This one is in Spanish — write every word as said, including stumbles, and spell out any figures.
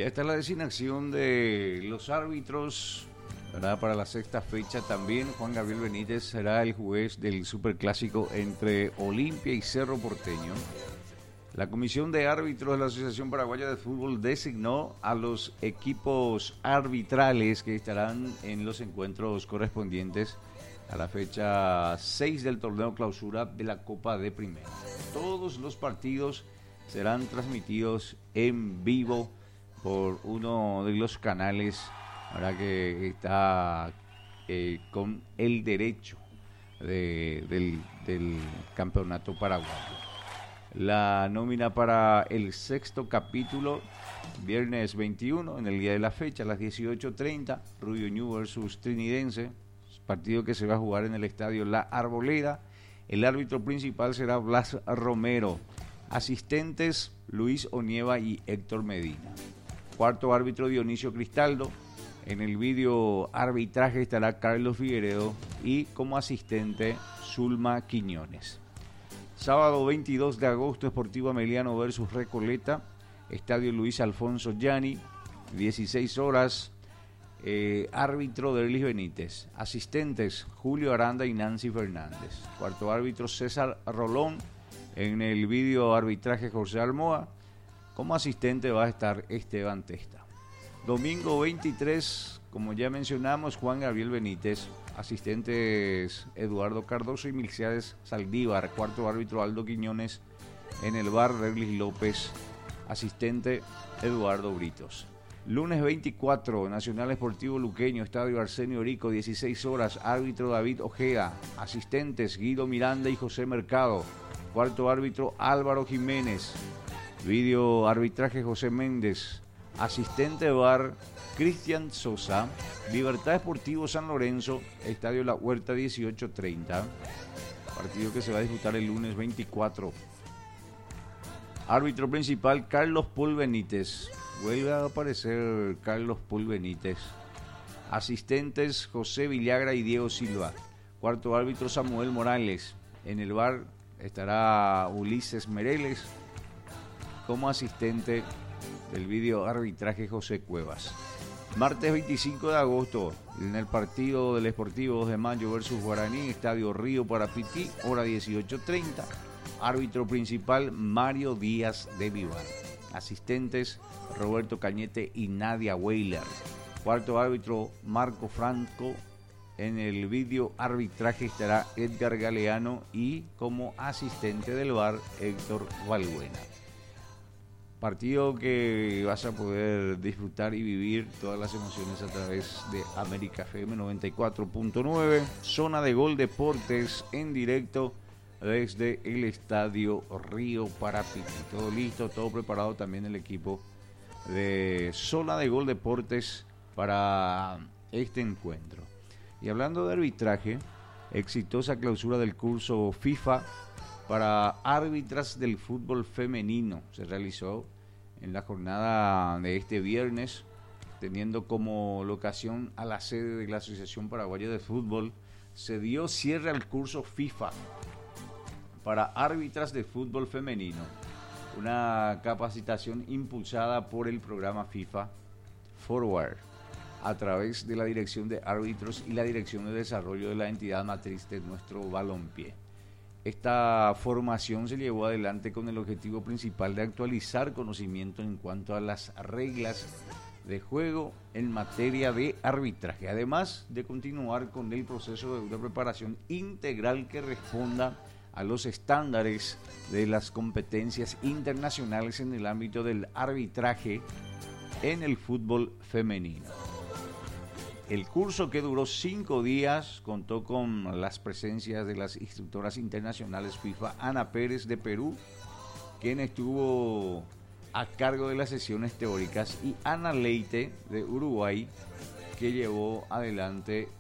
Ya está la designación de los árbitros, ¿verdad? Para la sexta fecha también. Juan Gabriel Benítez será el juez del superclásico entre Olimpia y Cerro Porteño. La Comisión de Árbitros de la Asociación Paraguaya de Fútbol designó a los equipos arbitrales que estarán en los encuentros correspondientes a la fecha seis del torneo clausura de la Copa de Primera. Todos los partidos serán transmitidos en vivo por uno de los canales, ¿verdad?, que está eh, con el derecho de, del, del campeonato paraguayo. La nómina para el sexto capítulo, viernes veintiuno, en el día de la fecha, a las dieciocho treinta, Rubio Ñu versus Trinidense, partido que se va a jugar en el estadio La Arboleda. El árbitro principal será Blas Romero. Asistentes, Luis Onieva y Héctor Medina. Cuarto árbitro, Dionisio Cristaldo. En el vídeo arbitraje estará Carlos Figueredo y como asistente, Zulma Quiñones. Sábado veintidós de agosto, Sportivo Ameliano versus Recoleta, Estadio Luis Alfonso Gianni, dieciséis horas, eh, árbitro Derlis Benítez, asistentes Julio Aranda y Nancy Fernández, cuarto árbitro César Rolón, en el vídeo arbitraje José Almoa, como asistente va a estar Esteban Testa. Domingo veintitrés, como ya mencionamos, Juan Gabriel Benítez, asistentes Eduardo Cardoso y Milciades Saldívar, cuarto árbitro Aldo Quiñones, en el bar Reglis López, asistente Eduardo Britos. Lunes veinticuatro, Nacional Esportivo Luqueño, Estadio Arsenio Rico, dieciséis horas, árbitro David Ojeda, asistentes Guido Miranda y José Mercado, cuarto árbitro Álvaro Jiménez, vídeo arbitraje José Méndez, asistente bar Cristian Sosa, Libertad Esportivo San Lorenzo, Estadio La Huerta, dieciocho treinta, partido que se va a disputar el lunes veinticuatro. Árbitro principal Carlos Paul Benítez, vuelve a aparecer Carlos Paul Benítez. Asistentes José Villagra y Diego Silva, cuarto árbitro Samuel Morales, en el bar estará Ulises Mereles, como asistente del vídeo arbitraje José Cuevas. Martes veinticinco de agosto, en el partido del Sportivo dos de Mayo versus Guaraní, Estadio Río Parapití, hora dieciocho treinta. Árbitro principal Mario Díaz de Vivar. Asistentes Roberto Cañete y Nadia Weiler. Cuarto árbitro Marco Franco. En el vídeo arbitraje estará Edgar Galeano y como asistente del V A R Héctor Valbuena. Partido que vas a poder disfrutar y vivir todas las emociones a través de América F M noventa y cuatro punto nueve. Zona de Gol Deportes en directo desde el Estadio Río Parapití. Todo listo, todo preparado, también el equipo de Zona de Gol Deportes para este encuentro. Y hablando de arbitraje, exitosa clausura del curso FIFA para árbitras del fútbol femenino se realizó en la jornada de este viernes, teniendo como locación a la sede de la Asociación Paraguaya de Fútbol. Se dio cierre al curso FIFA para árbitras de fútbol femenino, una capacitación impulsada por el programa FIFA Forward a través de la Dirección de Árbitros y la Dirección de Desarrollo de la entidad matriz de nuestro balompié. Esta formación se llevó adelante con el objetivo principal de actualizar conocimiento en cuanto a las reglas de juego en materia de arbitraje, además de continuar con el proceso de una preparación integral que responda a los estándares de las competencias internacionales en el ámbito del arbitraje en el fútbol femenino. El curso, que duró cinco días, contó con las presencias de las instructoras internacionales FIFA, Ana Pérez de Perú, quien estuvo a cargo de las sesiones teóricas, y Ana Leite de Uruguay, que llevó adelante